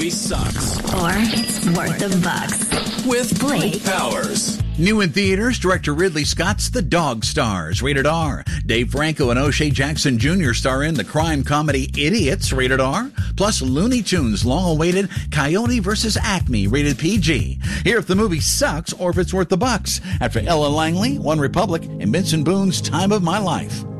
Sucks. Or it's worth the bucks. With Blake Powers. New in theaters, director Ridley Scott's The Dog Stars, rated R. Dave Franco and O'Shea Jackson Jr. star in the crime comedy Idiots, rated R. Plus Looney Tunes' long-awaited Coyote vs. Acme, rated PG. Hear if the movie sucks or if it's worth the bucks. After Ellen Langley, One Republic, and Benson Boone's Time of My Life.